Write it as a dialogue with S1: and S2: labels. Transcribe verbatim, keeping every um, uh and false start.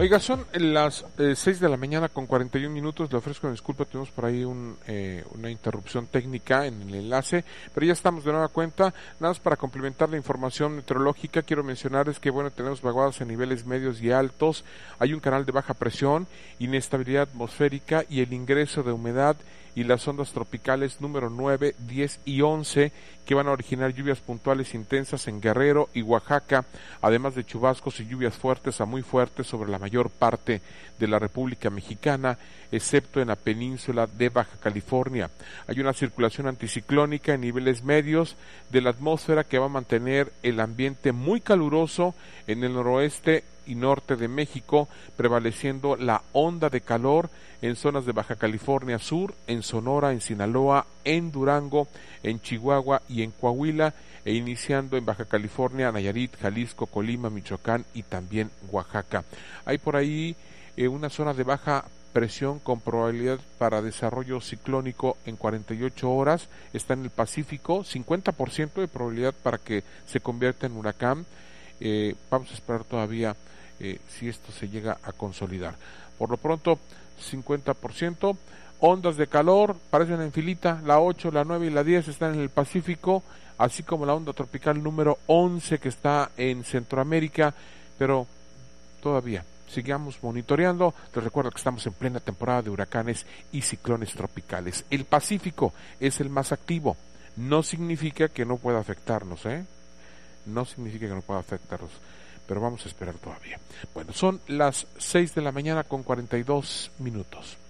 S1: Oiga, son las eh, seis de la mañana con cuarenta y un minutos. Le ofrezco una disculpa, tuvimos por ahí un, eh, una interrupción técnica en el enlace, pero ya estamos de nueva cuenta. Nada más para complementar la información meteorológica, quiero mencionarles que, bueno, tenemos vaguadas en niveles medios y altos, hay un canal de baja presión, inestabilidad atmosférica y el ingreso de humedad y las ondas tropicales número nueve, diez y once que van a originar lluvias puntuales intensas en Guerrero y Oaxaca, además de chubascos y lluvias fuertes a muy fuertes sobre la mayor parte de la República Mexicana, excepto en la península de Baja California. Hay una circulación anticiclónica en niveles medios de la atmósfera que va a mantener el ambiente muy caluroso en el noroeste y norte de México, prevaleciendo la onda de calor en zonas de Baja California Sur, en Sonora, en Sinaloa, en Durango, en Chihuahua y en Coahuila, e iniciando en Baja California, Nayarit, Jalisco, Colima, Michoacán y también Oaxaca. Hay por ahí eh, una zona de baja presión con probabilidad para desarrollo ciclónico en cuarenta y ocho horas, está en el Pacífico, cincuenta por ciento de probabilidad para que se convierta en huracán. Eh, vamos a esperar todavía eh, si esto se llega a consolidar. Por lo pronto, cincuenta por ciento. Ondas de calor, parecen en filita, la ocho, la nueve y la diez están en el Pacífico, así como la onda tropical número once que está en Centroamérica, pero todavía sigamos monitoreando. Les recuerdo que estamos en plena temporada de huracanes y ciclones tropicales. El Pacífico es el más activo, no significa que no pueda afectarnos, ¿eh? No significa que no pueda afectarnos, pero vamos a esperar todavía. Bueno, son las seis de la mañana con cuarenta y dos minutos.